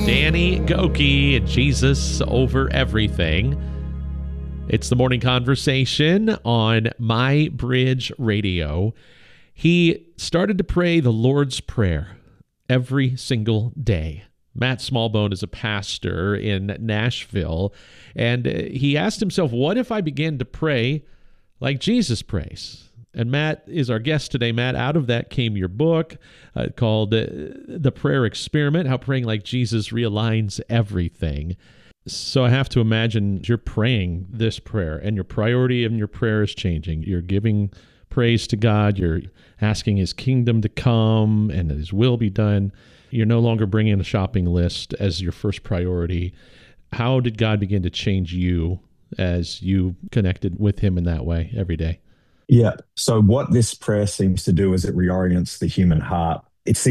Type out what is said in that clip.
Danny Gokey and Jesus Over Everything. It's the morning conversation on My Bridge Radio. He started to pray the Lord's Prayer every single day. Matt Smallbone is a pastor in Nashville, and he asked himself, what if I began to pray like Jesus prays? And Matt is our guest today. Matt, out of that came your book called The Prayer Experiment, How Praying Like Jesus Realigns Everything. So I have to imagine you're praying this prayer, and your priority in your prayer is changing. You're giving praise to God. You're asking His kingdom to come and that His will be done. You're no longer bringing a shopping list as your first priority. How did God begin to change you as you connected with Him in that way every day? Yeah. So what this prayer seems to do is it reorients the human heart. It seems